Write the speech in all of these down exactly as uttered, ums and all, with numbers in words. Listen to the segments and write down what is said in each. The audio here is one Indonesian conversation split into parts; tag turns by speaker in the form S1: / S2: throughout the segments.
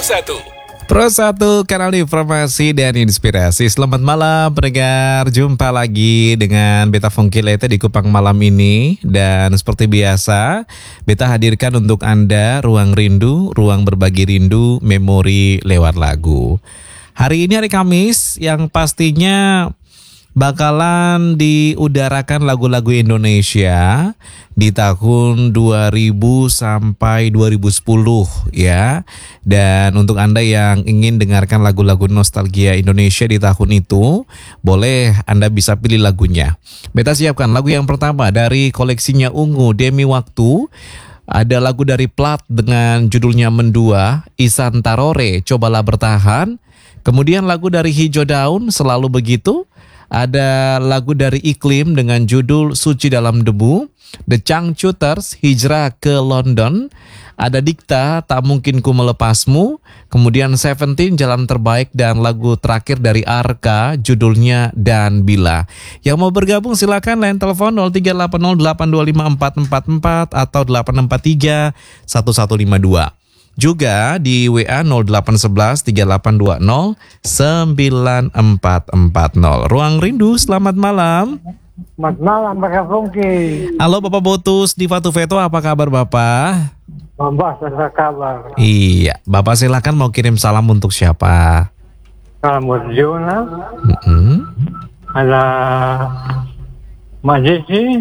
S1: satu.
S2: Pro satu, kanal informasi dan inspirasi. Selamat malam pendengar, jumpa lagi dengan Beta Fongkilete di Kupang malam ini. Dan seperti biasa, Beta hadirkan untuk Anda ruang rindu, ruang berbagi rindu, memori lewat lagu. Hari ini hari Kamis yang pastinya bakalan diudarakan lagu-lagu Indonesia di tahun dua ribu sampai dua ribu sepuluh ya. Dan untuk Anda yang ingin dengarkan lagu-lagu nostalgia Indonesia di tahun itu, boleh Anda bisa pilih lagunya. Beta siapkan lagu yang pertama dari koleksinya Ungu, Demi Waktu. Ada lagu dari Plat dengan judulnya Mendua, Ihsan Tarore, Cobalah Bertahan. Kemudian lagu dari Hijau Daun, Selalu Begitu. Ada lagu dari Iklim dengan judul Suci Dalam Debu. The Changcuters, Hijrah ke London. Ada Dikta, Tak Mungkin Ku Melepasmu. Kemudian Seventeen, Jalan Terbaik. Dan lagu terakhir dari Arka, judulnya Dan Bila. Yang mau bergabung silakan line telepon nol tiga delapan nol delapan dua lima empat empat empat atau delapan empat tiga satu satu lima dua. Juga di W A nol delapan satu satu tiga delapan dua nol sembilan empat empat nol. Ruang Rindu, selamat malam.
S3: Selamat malam Pak Fungki.
S2: Halo Bapak Botus di Fatu Veto, apa kabar Bapak?
S3: Mbak, apa kabar?
S2: Iya, Bapak silakan mau kirim salam untuk siapa?
S3: Salam buat Jona.
S2: Mm-hmm.
S3: Ada Mbak Jesi,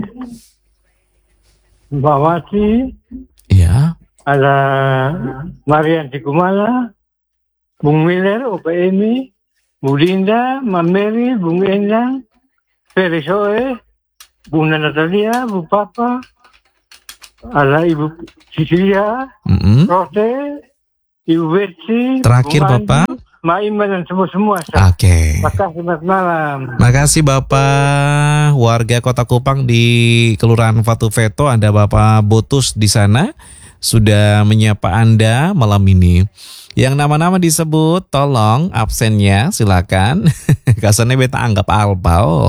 S3: Mbak Wati.
S2: Iya.
S3: Ada Marian Tikumala, Bung Miller, Opa Emi, Bu Dinda, Mbak Mary, Bung Endang, Ferry Soe, Bung Natalia, Bu Papa, ada Ibu Cecilia,
S2: Mm-hmm.
S3: Rote, Ibu Betsy,
S2: Terakhir
S3: Bung
S2: Bapak.
S3: Andi, Mbak Iman dan semua-semua.
S2: Oke. Okay.
S3: Terima kasih, selamat malam.
S2: Makasih Bapak, warga Kota Kupang di Kelurahan Fatu Veto, ada Bapak Botus di sana. Sudah menyapa Anda malam ini. Yang nama-nama disebut, tolong absennya silakan. Kasarnya beta anggap albal.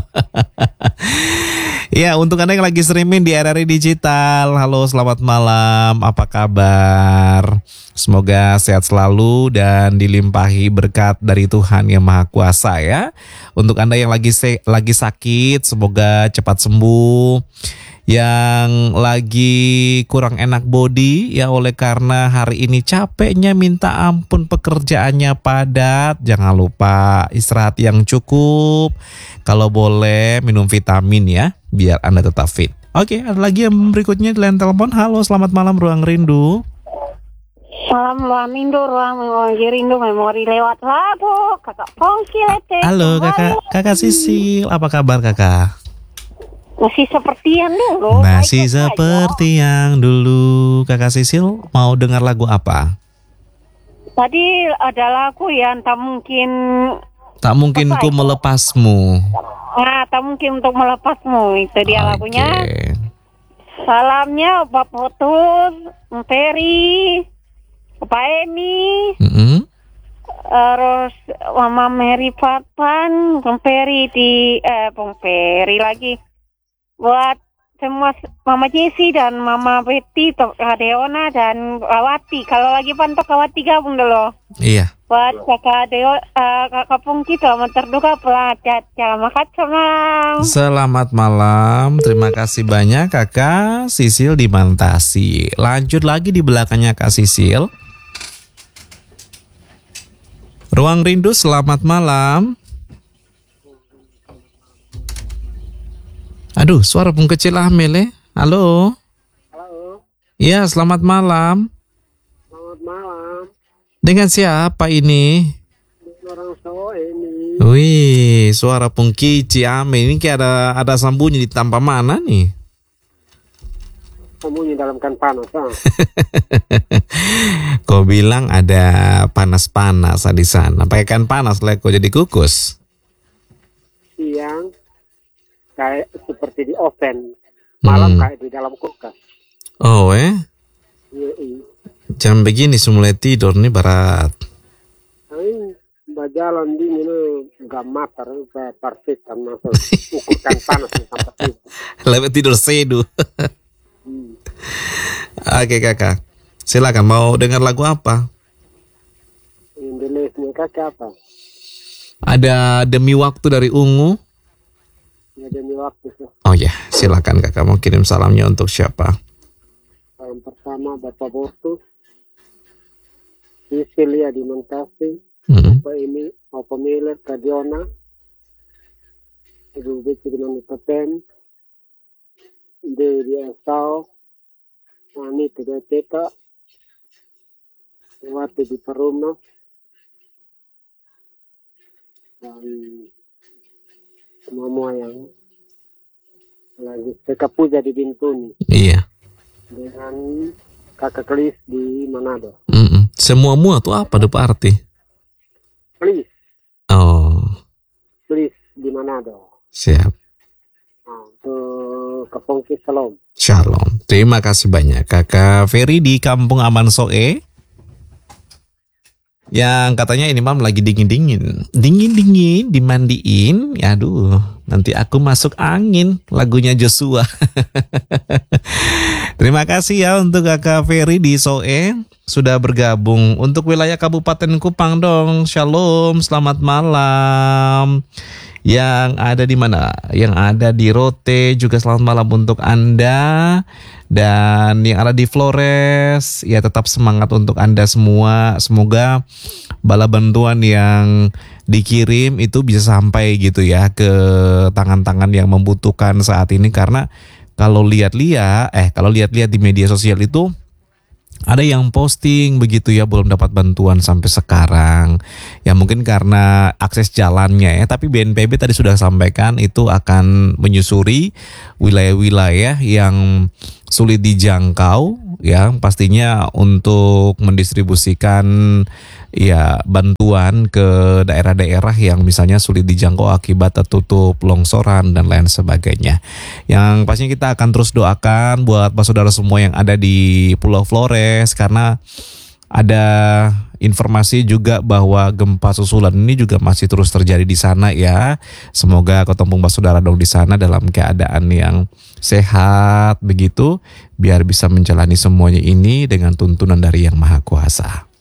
S2: Ya, untuk Anda yang lagi streaming di R R I Digital, halo selamat malam, apa kabar? Semoga sehat selalu dan dilimpahi berkat dari Tuhan Yang Maha Kuasa ya. Untuk Anda yang lagi se- lagi sakit, semoga cepat sembuh. Yang lagi kurang enak body ya oleh karena hari ini capeknya minta ampun, pekerjaannya padat, jangan lupa istirahat yang cukup, kalau boleh minum vitamin ya biar Anda tetap fit. Oke, ada lagi yang berikutnya di line telepon. Halo selamat malam Ruang Rindu.
S4: Malam Ruang Rindu, Ruang Memori Rindu, memori lewat lagu. Kakak Fongkilete.
S2: Halo kakak, kakak Sisil, apa kabar kakak?
S4: Masih seperti yang dulu.
S2: Masih seperti yang dulu. Kakak Sisil mau dengar lagu apa?
S4: Tadi ada lagu yang tak mungkin.
S2: Tak mungkin ku melepasmu.
S4: Nah, tak mungkin untuk melepasmu. Itu dia
S2: Oke.
S4: lagunya. Salamnya Bapak Putus, Ferry, Bapak Emi,
S2: Mm-hmm.
S4: terus Mama Mary Papan, Bang Ferry di eh Bang Ferry lagi. Buat semua Mama Jessi dan Mama Betty, Kak Deona dan Awati. Kalau lagi pantok Awati gabung dulu.
S2: Iya.
S4: Buat Kakak Deo, uh, Kakak Pungki selamat terduga pelajar. Selamat malam.
S2: Selamat malam. Terima kasih banyak Kakak Sisil di Mantasi. Lanjut lagi di belakangnya Kak Sisil. Ruang Rindu, selamat malam. Aduh, suara pun kecil Amel ya. Halo.
S3: Halo,
S2: Ya, selamat malam.
S3: selamat malam.
S2: Dengan siapa ini?
S3: Orang Soe ini.
S2: Wih, suara Pungki Ciame ini kayak ada ada sambunyi di tanpa mana nih?
S3: Sembunyi dalam kan panas. Ah.
S2: Kau bilang ada panas-panas di sana. Pakai kan panas lah, kau jadi kukus.
S3: Siang kayak seperti di oven, malam
S2: Hmm.
S3: kayak di dalam kulkas.
S2: Oh eh,
S3: Iya, iya.
S2: jam begini semula tidur nih berat.
S3: Ay, bajalan di mana nggak matar, parsikan masuk ukurkan panas sampai tidur.
S2: Lebih tidur sedu.
S3: Hmm.
S2: Oke kakak, silakan mau dengar lagu apa?
S3: Delesnya kakak apa?
S2: Ada demi waktu dari Ungu.
S3: Ya demi waktu sih.
S2: Oh ya, silakan kakak mau kirim salamnya untuk siapa?
S3: Yang pertama Bapak Bortus, Cecilia di Mentasi,
S2: Hmm.
S3: Bapak ini, Bapak Miller, Kadiona, Ibu Bici di Manitapen, di di Asau, Ani tidak Teta, Wati di Perumna, dan semua yang lagi Teka Puja di Bintuni,
S2: Iya.
S3: dengan Kakak Klis di Manado.
S2: Mm-mm. Semua mua tuh apa tuh Pak Arti?
S3: Klis,
S2: Oh,
S3: Klis di Manado.
S2: siap.
S3: Nah, untuk Kepongki Salam.
S2: Shalom. Terima kasih banyak kakak Ferry di Kampung Aman Soe. Yang katanya ini mam lagi dingin-dingin. Dingin-dingin dimandiin. Aduh, nanti aku masuk angin. Lagunya Joshua. Terima kasih ya untuk kakak Ferry di Soe. Sudah bergabung. Untuk wilayah Kabupaten Kupang dong. Shalom, selamat malam. Yang ada di mana? Yang ada di Rote juga selamat malam untuk Anda. Dan yang ada di Flores, ya tetap semangat untuk Anda semua. Semoga bala bantuan yang dikirim itu bisa sampai gitu ya ke tangan-tangan yang membutuhkan saat ini. Karena kalau lihat-lihat, eh kalau lihat-lihat di media sosial itu ada yang posting begitu ya belum dapat bantuan sampai sekarang. Ya mungkin karena akses jalannya ya. Tapi B N P B tadi sudah sampaikan itu akan menyusuri wilayah-wilayah yang sulit dijangkau ya, pastinya untuk mendistribusikan ya bantuan ke daerah-daerah yang misalnya sulit dijangkau akibat tertutup longsoran dan lain sebagainya. Yang pastinya kita akan terus doakan buat saudara semua yang ada di Pulau Flores, karena ada informasi juga bahwa gempa susulan ini juga masih terus terjadi di sana ya. Semoga ketemu saudara dong di sana dalam keadaan yang sehat begitu, biar bisa menjalani semuanya ini dengan tuntunan dari Yang Maha Kuasa.